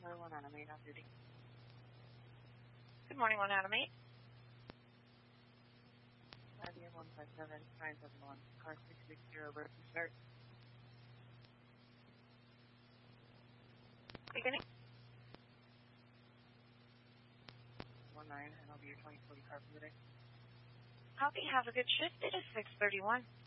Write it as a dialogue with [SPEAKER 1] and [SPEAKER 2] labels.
[SPEAKER 1] We're 1 Adam 8 on duty.
[SPEAKER 2] Good morning, 1 Adam 8.
[SPEAKER 1] IBM 157, 971, car 660, emergency start.
[SPEAKER 2] Beginning.
[SPEAKER 1] 19, and I'll be your 2040 car for the day.
[SPEAKER 2] Copy. Have a good shift. It is 6:31.